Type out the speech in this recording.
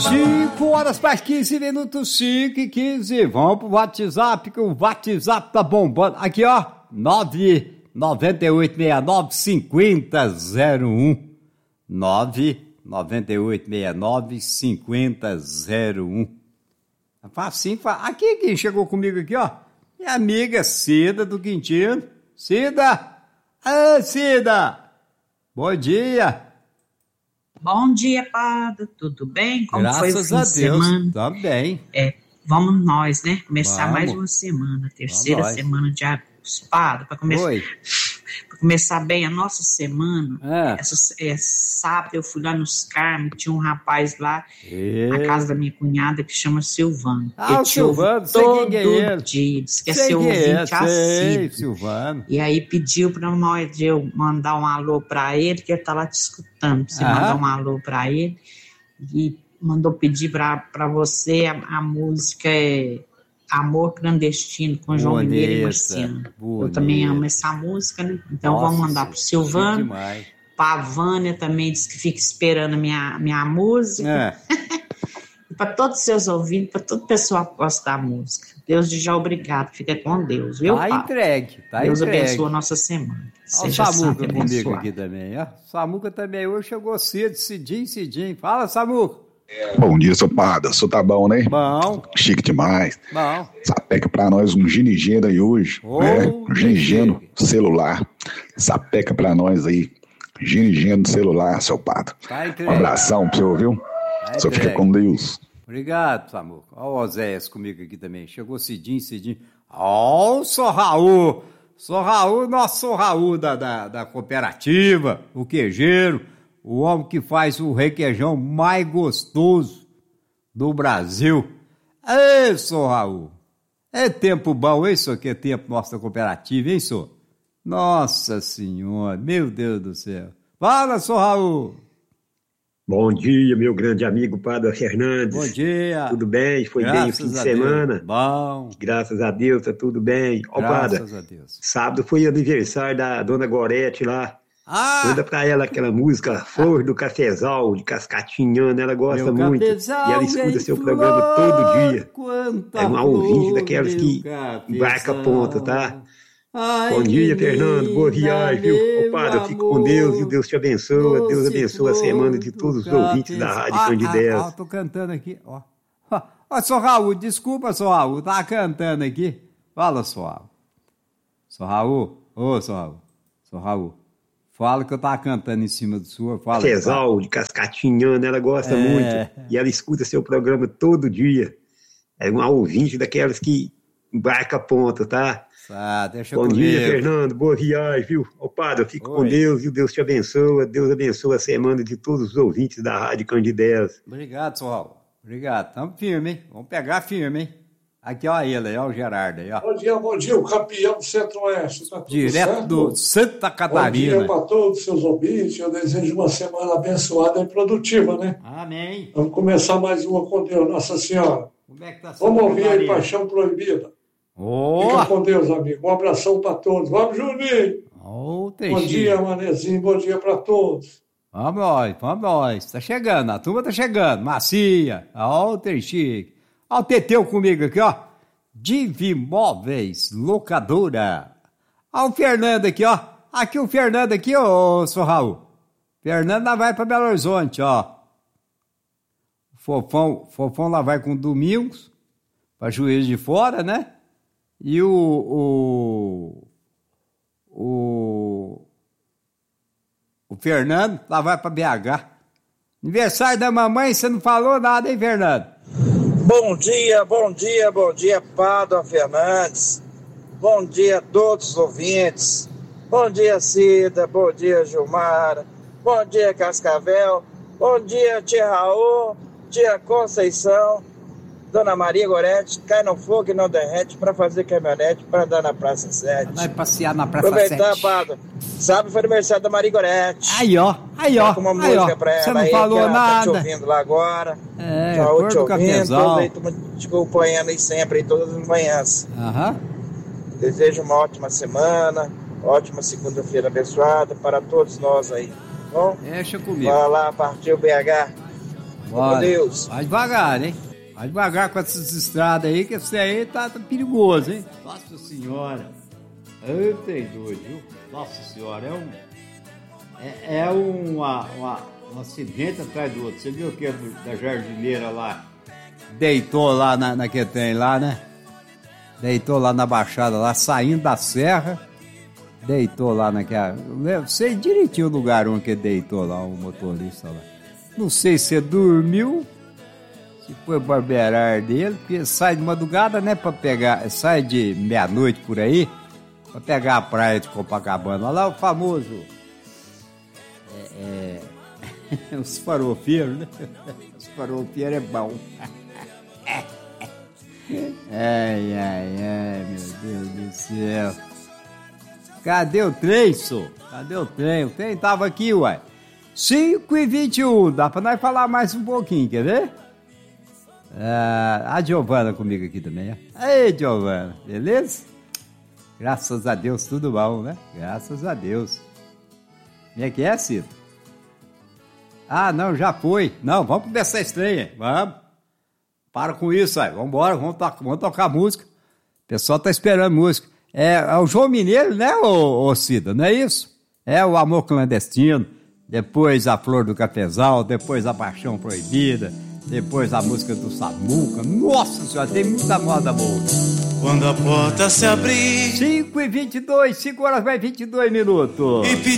5 horas para 15 minutos, 5 e 15. Vamos pro WhatsApp, que o WhatsApp tá bombando. Aqui, ó, 998695001. 998695001. Facinho, aqui, quem chegou comigo aqui, ó. Minha amiga Cida do Quintino. Cida! Ah, Cida! Bom dia! Bom dia, Padre. Tudo bem? Como Graças foi o fim a de semana? Tá bem. Vamos nós, né? Começar Vamos. mais uma semana, terceira Vamos. semana de agosto. Padre, para começar bem a nossa semana, sábado eu fui lá nos Carmes, tinha um rapaz lá, na casa da minha cunhada, que chama Silvano. O Silvano, sei quem é ele. Dia, diz que é seu ouvinte assíduo. Silvano. E aí pediu para eu mandar um alô para ele, que ele tá lá te escutando, pra você mandar um alô para ele, e mandou pedir para você a música Amor Clandestino, com João Mineiro e Marciano. Eu também amo essa música, né? Então vamos mandar pro Silvano. Pra Vânia também, diz que fica esperando minha música. E para todos os seus ouvintes, para todo o pessoal que gosta da música. Deus de já obrigado, fica com Deus, viu, Tá entregue, Deus abençoe a nossa semana. Olha o Samuca comigo aqui também, ó. Samuca também hoje chegou cedo, cedinho. Fala, Samuca. Bom dia, seu Pada. Só tá bom, né? Bom. Chique demais. Bom. Sapeca pra nós um ginigeno aí hoje, né? Um ginigeno celular. Sapeca pra nós aí. Ginigeno celular, seu Pada. Um abração pra você, viu? Só fica com Deus. Obrigado, Samuca. Olha o Oséias comigo aqui também. Chegou cedinho. Ó, o Sr. Raul. Nosso Raul da cooperativa, o queijeiro. O homem que faz o requeijão mais gostoso do Brasil. Ei, Sr. Raul. É tempo bom, hein, senhor? Que é tempo nossa cooperativa, hein, senhor? Nossa Senhora, meu Deus do céu. Fala, Sr. Raul. Bom dia, meu grande amigo Padre Fernandes. Bom dia. Tudo bem? Foi bem o fim de semana? Bom. Graças a Deus, tá tudo bem. Ó, Padre, graças a Deus. Sábado foi aniversário da dona Gorete lá. Manda pra ela aquela música Flor do Cafezal, de Cascatinhana, ela gosta muito. E ela escuta seu programa todo dia. É uma ouvinte daquelas que embarca a ponta, tá? Bom dia, Fernando. Boa viagem, viu? Ô, Padre, fique com Deus e Deus te abençoa. Deus abençoa a semana de todos os ouvintes da Rádio Candidez. Tô cantando aqui, ó. Ó, Sr. Raul, desculpa, Sr. Raul, tá cantando aqui. Fala, Sr. Raul. Sr. Raul, Sr. Raul. Fala que eu tava cantando em cima do senhor. Cafezal, de Cascatinhana, ela gosta muito. E ela escuta seu programa todo dia. É uma ouvinte daquelas que embarca a ponta, tá? Deixa Bom dia, Fernando. Boa viagem, viu? Ô, Padre, fica com Deus e Deus te abençoa. Deus abençoa a semana de todos os ouvintes da Rádio Candidez. Obrigado, Sr. Raul. Obrigado. Tamo firme, hein? Vamos pegar firme, hein? Aqui, ó ele aí, ó o Gerardo aí, ó. Bom dia, o campeão do Centro-Oeste. Tá tudo direto certo? Do Santa Catarina. Bom dia para todos os seus ouvintes. Eu desejo uma semana abençoada e produtiva, né? Amém. Vamos começar mais uma com Deus, Nossa Senhora. Como é que tá Vamos ouvir aí Paixão Proibida. Fica com Deus, amigo. Um abração para todos. Vamos, Juninho. Bom dia, Manezinho. Bom dia para todos. Vamos nós. Tá chegando, a turma tá chegando. Macia. Ó o Teixeira. Ó o Teteu comigo aqui, ó. Divimóveis Locadora. Ó o Fernando aqui, ó. Aqui o Fernando aqui, ô, Sr. Raul. Fernando lá vai pra Belo Horizonte, ó. Fofão lá vai com Domingos, pra Juiz de Fora, né? E o Fernando lá vai pra BH. Aniversário da mamãe, você não falou nada, hein, Fernando? Bom dia, Padre Fernandes. Bom dia a todos os ouvintes. Bom dia, Cida. Bom dia, Gilmara. Bom dia, Cascavel. Bom dia, tia Raul, tia Conceição, Dona Maria Gorete. Cai no fogo e não derrete para fazer caminhonete para andar na Praça 7. Vai passear na Praça 7. Aproveitar, Padre. Sábado foi aniversário da Maria Gorete. Aí, ó. Com uma música pra ela. Você não falou ela nada. Tá te ouvindo lá agora. Flor do Cafezal. Te acompanhando aí sempre, aí todas as manhãs. Desejo uma ótima semana, ótima segunda-feira abençoada para todos nós aí. Bom? Deixa comigo. Bora lá, partiu BH. Com Deus. Vai devagar, hein? Vai devagar com essas estradas aí, que isso aí tá perigoso, hein? Nossa Senhora. Eu tenho doido, viu? Nossa Senhora, é um acidente atrás do outro. Você viu o que da jardineira lá? Deitou lá naquele trem lá, né? Deitou lá na baixada, lá saindo da serra. Deitou lá naquela... Eu sei direitinho o lugar onde que deitou lá, o motorista lá. Não sei se dormiu, se foi barbear dele, porque sai de madrugada, né, pra pegar... Sai de meia-noite por aí, pra pegar a praia de Copacabana. Olha lá o famoso... Os farofeiros, né? Os farofeiros é bom. Ai, meu Deus do céu. Cadê o trem, senhor? Cadê o trem? O trem tava aqui, uai. 5h21. Dá pra nós falar mais um pouquinho, quer ver? A Giovana comigo aqui também. Ei, Giovana, beleza? Graças a Deus, tudo bom, né? Graças a Deus. Como é que é, Cito? Ah, não, já foi. Não, vamos começar esse trem, hein? Vamos. Para com isso, aí. Vamos embora, vamos tocar música. O pessoal tá esperando música. É o João Mineiro, né, ô Cida? Não é isso? É o Amor Clandestino, depois a Flor do Cafezal, depois a Paixão Proibida, depois a música do Samuca. Nossa Senhora, tem muita moda boa. Quando a porta se abrir 5h22, 5 horas mais 22 minutos.